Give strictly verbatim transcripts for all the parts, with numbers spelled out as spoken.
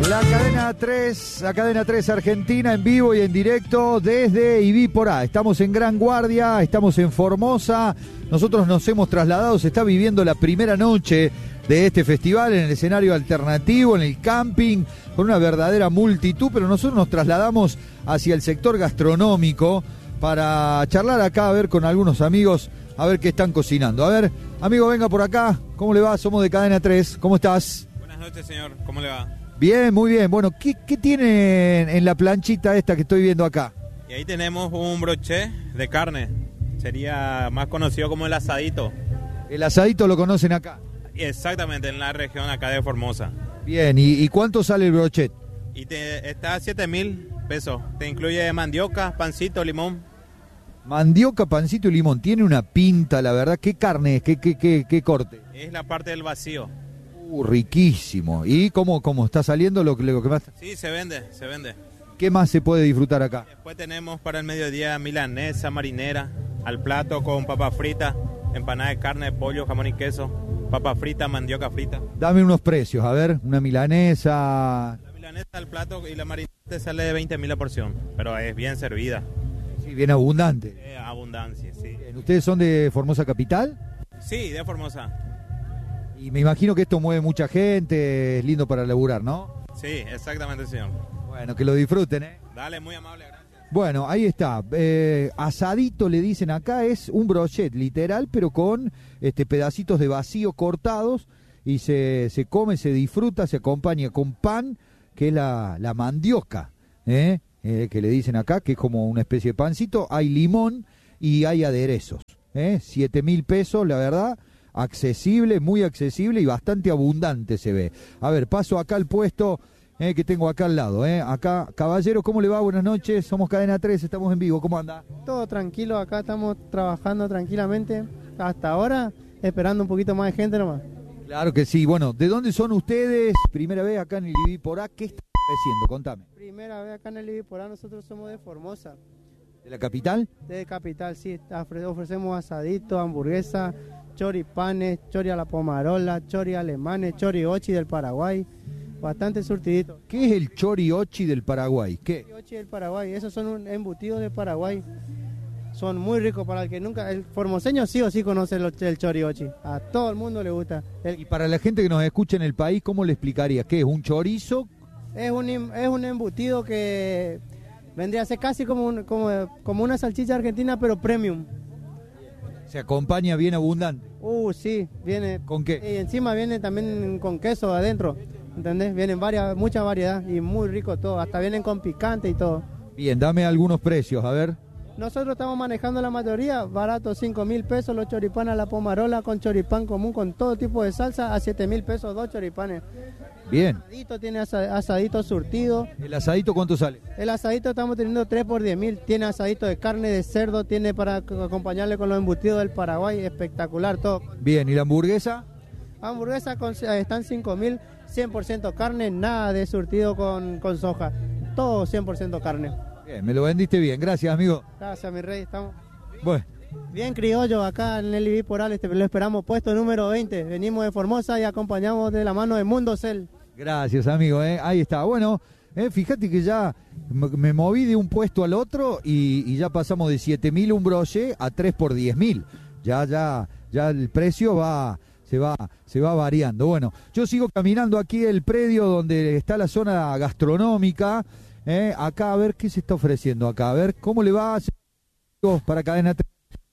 La cadena tres, la cadena tres Argentina en vivo y en directo desde Ibípora. Estamos en Gran Guardia, estamos en Formosa. Nosotros nos hemos trasladado, se está viviendo la primera noche de este festival en el escenario alternativo, en el camping, con una verdadera multitud, pero nosotros nos trasladamos hacia el sector gastronómico para charlar acá, a ver, con algunos amigos, a ver qué están cocinando. A ver, amigo, venga por acá, ¿cómo le va? Somos de Cadena tres, ¿cómo estás? Buenas noches, señor, ¿cómo le va? Bien, muy bien. Bueno, ¿qué, qué tiene en la planchita esta que estoy viendo acá? Y ahí tenemos un broché de carne, sería más conocido como el asadito. El asadito lo conocen acá. Exactamente, en la región acá de Formosa. Bien, ¿y, y cuánto sale el brochet? Y te, está a siete mil pesos, te incluye mandioca, pancito, limón. Mandioca, pancito y limón, tiene una pinta, la verdad. ¿Qué carne es? ¿Qué, qué, qué, qué corte? Es la parte del vacío. Uh, riquísimo. ¿Y cómo, cómo está saliendo lo, lo que más? Sí, se vende, se vende. ¿Qué más se puede disfrutar acá? Después tenemos para el mediodía milanesa, marinera, al plato con papa frita, empanada de carne, de pollo, jamón y queso, papa frita, mandioca frita. Dame unos precios, a ver, una milanesa. La milanesa al plato y la marinera te sale de veinte mil la porción, pero es bien servida. Sí, bien abundante. Eh, abundancia, sí. Bien, ¿ustedes son de Formosa Capital? Sí, de Formosa. Y me imagino que esto mueve mucha gente, es lindo para laburar, ¿no? Sí, exactamente, señor. Bueno, que lo disfruten, ¿eh? Dale, muy amable, gracias. Bueno, ahí está. Eh, asadito le dicen acá, es un brochet literal, pero con este pedacitos de vacío cortados y se, se come, se disfruta, se acompaña con pan, que es la, la mandioca, ¿eh? Eh, que le dicen acá, que es como una especie de pancito. Hay limón y hay aderezos. ¿eh? Siete mil pesos, la verdad. Accesible, muy accesible y bastante abundante se ve. A ver, paso acá al puesto eh, que tengo acá al lado. Eh. Acá, caballero, ¿cómo le va? Buenas noches, somos Cadena tres, estamos en vivo, ¿cómo anda? Todo tranquilo, acá estamos trabajando tranquilamente hasta ahora, esperando un poquito más de gente nomás. Claro que sí. Bueno, ¿de dónde son ustedes? Primera vez acá en el Ibípora, ¿qué están haciendo? Contame. Primera vez acá en el Ibípora, nosotros somos de Formosa. ¿De la capital? De capital, sí, ofrecemos asadito, hamburguesa, choripanes, chori a la pomarola, chori alemanes, choriochi del Paraguay, bastante surtidito. ¿Qué es el choriochi del Paraguay? ¿Qué? Choriochi del Paraguay, esos son un embutidos de Paraguay, son muy ricos para el que nunca, el formoseño sí o sí conoce el, el choriochi, a todo el mundo le gusta. El, y para la gente que nos escucha en el país, ¿cómo le explicaría? ¿Qué es un chorizo? Es un, es un embutido que vendría a ser casi como, un, como, como una salchicha argentina, pero premium. Se acompaña bien abundante. Uh, sí, viene. ¿Con qué? Y encima viene también con queso adentro, ¿entendés? Vienen varias, mucha variedad y muy rico todo, hasta vienen con picante y todo. Bien, dame algunos precios, a ver. Nosotros estamos manejando la mayoría, barato, cinco mil pesos, los choripanes a la pomarola, con choripán común, con todo tipo de salsa, a siete mil pesos, dos choripanes. Bien. El asadito tiene asadito surtido. ¿El asadito cuánto sale? El asadito estamos teniendo tres por diez mil, tiene asadito de carne de cerdo, tiene para acompañarle con los embutidos del Paraguay, espectacular todo. Bien, ¿y la hamburguesa? Hamburguesa con, están cinco mil, cien por ciento carne, nada de surtido con, con soja, todo cien por ciento carne. Bien, me lo vendiste bien, gracias amigo. Gracias mi rey, estamos bueno. Bien criollo acá en el Ibípora, este, lo esperamos puesto número veinte, venimos de Formosa y acompañamos de la mano de Mundo Cel. Gracias amigo, eh. Ahí está, bueno, eh, fíjate que ya me moví de un puesto al otro y, y ya pasamos de siete mil un brochet a tres por diez mil, ya, ya, ya el precio va... Se va, se va variando. Bueno, yo sigo caminando aquí el predio donde está la zona gastronómica. Eh, acá a ver qué se está ofreciendo acá. A ver cómo le va para Cadena tres.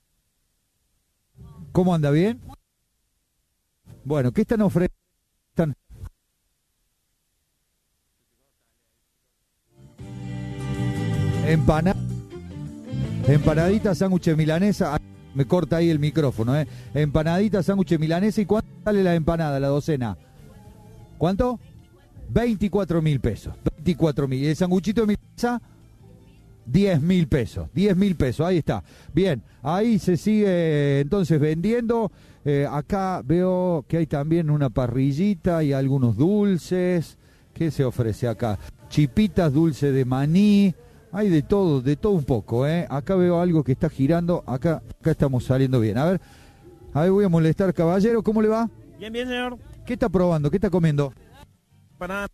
¿Cómo anda? ¿Bien? Bueno, ¿qué están ofreciendo? Están... Empanada, empanadita, sándwich milanesa. Me corta ahí el micrófono, ¿eh? Empanadita, sándwich milanesa. ¿Y cuánto sale la empanada, la docena? ¿Cuánto? veinticuatro mil pesos. veinticuatro mil. ¿Y el sanguchito de milanesa? diez mil pesos. diez mil pesos, ahí está. Bien, ahí se sigue entonces vendiendo. Eh, acá veo que hay también una parrillita y algunos dulces. ¿Qué se ofrece acá? Chipitas, dulce de maní. Hay de todo, de todo un poco, ¿eh? Acá veo algo que está girando, acá, acá estamos saliendo bien. A ver, a ver, voy a molestar, caballero, ¿cómo le va? Bien, bien, señor. ¿Qué está probando? ¿Qué está comiendo? Banana.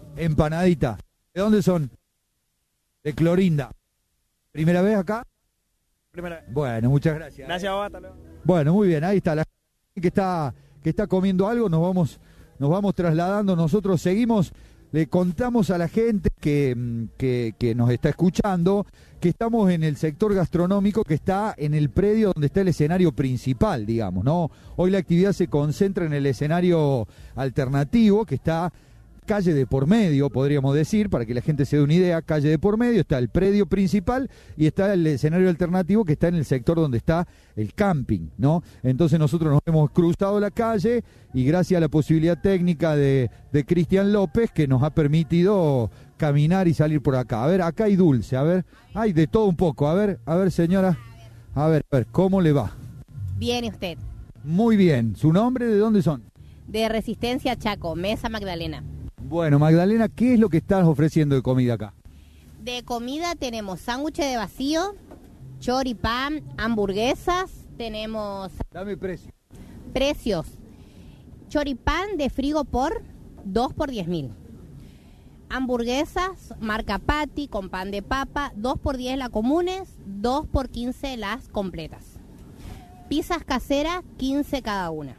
Empanadita. ¿De dónde son? De Clorinda. ¿Primera vez acá? Primera vez. Bueno, muchas gracias. Gracias a vos, hasta luego. Bueno, muy bien, ahí está la gente que está, que está comiendo algo, nos vamos, nos vamos trasladando, nosotros seguimos, le contamos a la gente que, que, que nos está escuchando que estamos en el sector gastronómico que está en el predio donde está el escenario principal, digamos, ¿no? Hoy la actividad se concentra en el escenario alternativo que está calle de por medio, podríamos decir, para que la gente se dé una idea, calle de por medio, está el predio principal y está el escenario alternativo que está en el sector donde está el camping, ¿no? Entonces nosotros nos hemos cruzado la calle y gracias a la posibilidad técnica de, de Cristian López que nos ha permitido caminar y salir por acá. A ver, acá hay dulce, a ver, hay de todo un poco, a ver, a ver señora, a ver, a ver, ¿cómo le va? Bien, ¿y usted? Muy bien, ¿su nombre de dónde son? De Resistencia Chaco, Mesa Magdalena. Bueno, Magdalena, ¿qué es lo que estás ofreciendo de comida acá? De comida tenemos sándwiches de vacío, choripán, hamburguesas, tenemos... Dame precio. Precios. Choripán de frigo por dos por diez mil. Hamburguesas, marca Patty, con pan de papa, dos por diez las comunes, dos por quince las completas. Pizzas caseras, quince cada una.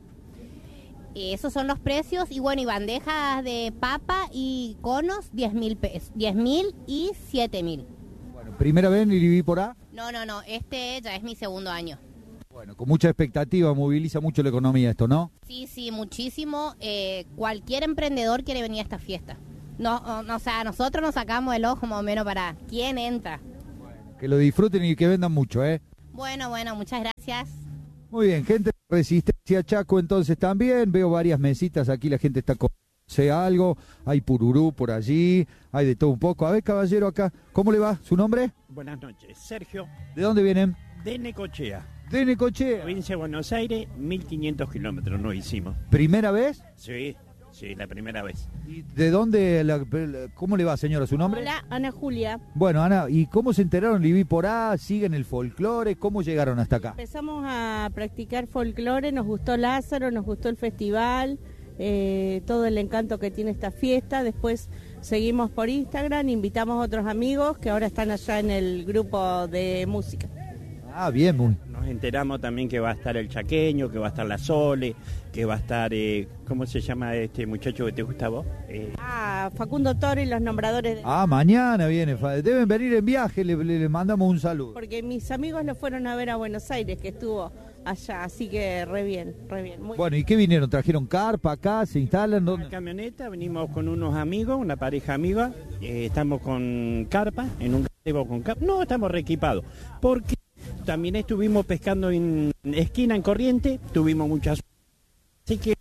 Esos son los precios, y bueno, y bandejas de papa y conos, diez mil pesos, diez mil y siete mil. Bueno, ¿primera vez en Iribi por A? No, no, no, este ya es mi segundo año. Bueno, con mucha expectativa, moviliza mucho la economía esto, ¿no? Sí, sí, muchísimo. Eh, cualquier emprendedor quiere venir a esta fiesta. No, no, o sea, nosotros nos sacamos el ojo más o menos para quién entra. Que lo disfruten y que vendan mucho, ¿eh? Bueno, bueno, muchas gracias. Muy bien, gente de Resistencia Chaco entonces también, veo varias mesitas aquí, la gente está comiéndose algo, hay pururú por allí, hay de todo un poco. A ver, caballero, acá, ¿cómo le va? ¿Su nombre? Buenas noches, Sergio, ¿De dónde vienen? de Necochea, De Necochea. provincia de Buenos Aires, mil quinientos kilómetros nos hicimos. ¿Primera vez? Sí, sí, la primera vez. ¿Y de dónde, la- cómo le va, señora, su nombre? Hola, Ana Julia. Bueno, Ana, ¿y cómo se enteraron de Iribi por A? ¿Siguen el folclore? ¿Cómo llegaron hasta acá? Empezamos a practicar folclore, nos gustó Lázaro, nos gustó el festival, eh, todo el encanto que tiene esta fiesta. Después seguimos por Instagram, invitamos a otros amigos que ahora están allá en el grupo de música. Ah, bien, muy. Nos enteramos también que va a estar el Chaqueño, que va a estar la Sole, que va a estar, eh, ¿cómo se llama este muchacho que te gusta a vos? Eh, Ah, Facundo Toro y los nombradores de... Ah, mañana viene. fa- Deben venir en viaje, le, le- le mandamos un saludo. Porque mis amigos lo fueron a ver a Buenos Aires, que estuvo allá, así que re bien, re bien. Muy... Bueno, ¿y qué vinieron? ¿Trajeron carpa acá? ¿Se instalan? una ¿Dónde? camioneta, venimos con unos amigos, una pareja amiga, eh, estamos con carpa, en un gazebo con carpa. No, estamos reequipados, porque también estuvimos pescando en esquina, en Corriente, tuvimos muchas... Así que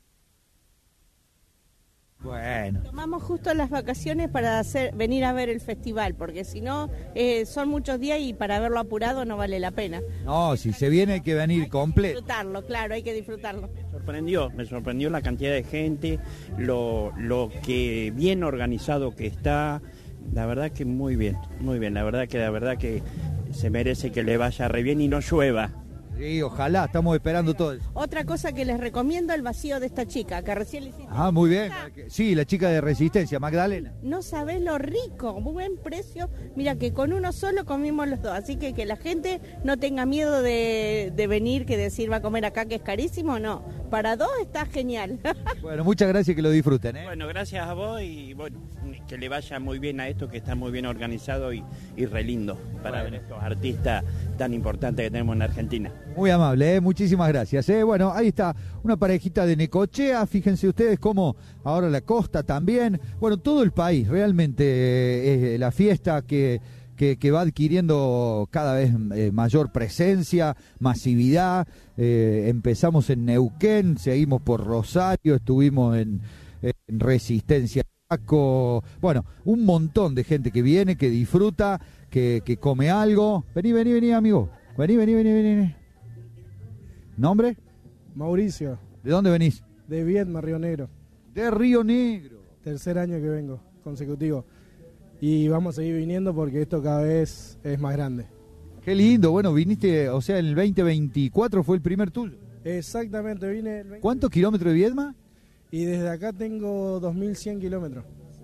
Bueno. Tomamos justo las vacaciones para hacer, venir a ver el festival, porque si no, eh, son muchos días y para verlo apurado no vale la pena. No, si se viene hay que venir completo. Disfrutarlo, claro, hay que disfrutarlo. me sorprendió, me sorprendió la cantidad de gente, lo, lo que bien organizado que está, la verdad que muy bien, muy bien, la verdad que la verdad que se merece que le vaya re bien y no llueva. Sí, ojalá, estamos esperando todo eso. Otra cosa que les recomiendo, el vacío de esta chica, que recién le hiciste. Ah, muy bien. Sí, la chica de Resistencia, Magdalena. No sabés lo rico, muy buen precio. Mira que con uno solo comimos los dos, así que que la gente no tenga miedo de, de venir, que decir va a comer acá que es carísimo, no. Para dos está genial. Bueno, muchas gracias, que lo disfruten, ¿eh? Bueno, gracias a vos y bueno, que le vaya muy bien a esto, que está muy bien organizado y, y re lindo para Bueno. ver estos artistas tan importantes que tenemos en Argentina. Muy amable, ¿eh? Muchísimas gracias. ¿eh? Bueno, ahí está una parejita de Necochea, fíjense ustedes cómo ahora la costa también, bueno, todo el país, realmente eh, es la fiesta que, que, que va adquiriendo cada vez eh, mayor presencia, masividad. Eh, empezamos en Neuquén, seguimos por Rosario, estuvimos en, en Resistencia Chaco, bueno, un montón de gente que viene, que disfruta, que, que come algo. Vení, vení, vení, amigo. Vení, vení, vení, vení. ¿Nombre? Mauricio, ¿De dónde venís? de Viedma, Río Negro. De Río Negro. Tercer año que vengo, consecutivo. Y vamos a seguir viniendo porque esto cada vez es más grande. Qué lindo, bueno, viniste, o sea, en el veinte veinticuatro fue el primer tuyo. Exactamente, vine el veinte ¿Cuántos kilómetros de Viedma? y desde acá tengo dos mil cien kilómetros.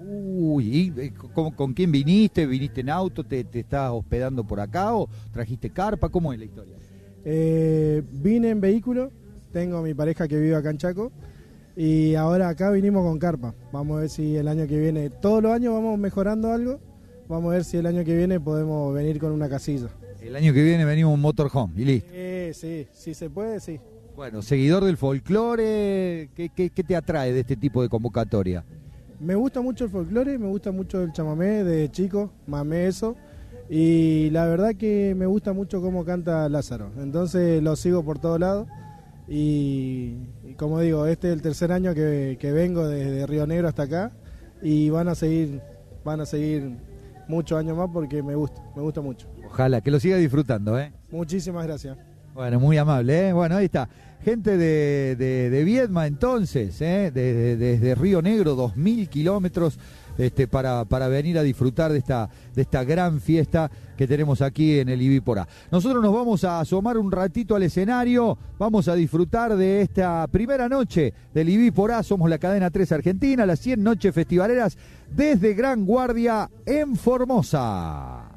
Uy, ¿y eh, con, con quién viniste? ¿Viniste en auto? ¿Te, te estás hospedando por acá o trajiste carpa? ¿Cómo es la historia? Eh, vine en vehículo, tengo a mi pareja que vive acá en Chaco y ahora acá vinimos con carpa. Vamos a ver si el año que viene, todos los años vamos mejorando algo, vamos a ver si el año que viene podemos venir con una casilla. El año que viene venimos un motorhome y listo. Eh, sí, si se puede, sí. Bueno, seguidor del folclore, ¿qué, qué, qué te atrae de este tipo de convocatoria? Me gusta mucho el folclore, me gusta mucho el chamamé de chico, mamé eso. Y la verdad que me gusta mucho cómo canta Lázaro. Entonces lo sigo por todos lados. Y, y como digo, este es el tercer año que, que vengo desde Río Negro hasta acá. Y van a seguir, van a seguir muchos años más porque me gusta, me gusta mucho. Ojalá, que lo siga disfrutando, ¿eh? Muchísimas gracias. Bueno, muy amable, ¿eh? Bueno, ahí está. Gente de, de, de Viedma entonces, ¿eh? Desde, desde Río Negro, dos mil kilómetros este, para, para venir a disfrutar de esta, de esta gran fiesta que tenemos aquí en el I B I por A. Nosotros nos vamos a asomar un ratito al escenario, vamos a disfrutar de esta primera noche del I B I por A. Somos la cadena tres Argentina, las cien noches festivaleras desde Gran Guardia en Formosa.